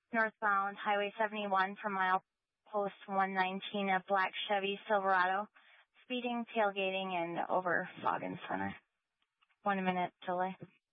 northbound Highway 71 from milepost 119, a black Chevy Silverado, speeding, tailgating, and over Foggin Center. 1 minute delay.